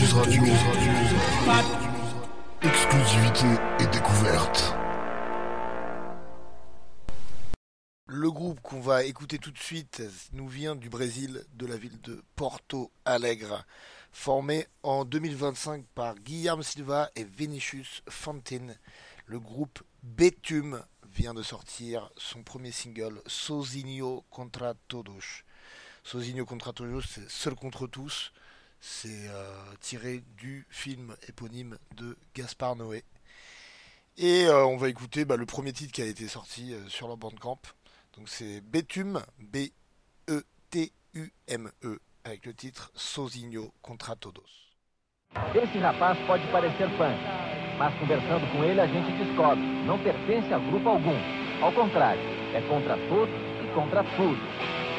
Radio. Exclusivité et découverte. Le groupe qu'on va écouter tout de suite nous vient du Brésil, de la ville de Porto Alegre, formé en 2025 par Guilherme Silva et Vinicius Fantin. Le groupe Betum vient de sortir son premier single, Sozinho contra Todos. Sozinho contra Todos, c'est Seul contre tous. C'est tiré du film éponyme de Gaspard Noé. Et on va écouter le premier titre qui a été sorti sur leur Bandcamp. Donc c'est Betum, B-E-T-U-M-E, avec le titre Sozinho contra Todos. Esse rapaz pode parecer punk, mas conversando com ele a gente descobre, não pertence a grupo algum. Ao contrário, é contra todos e contra tudo.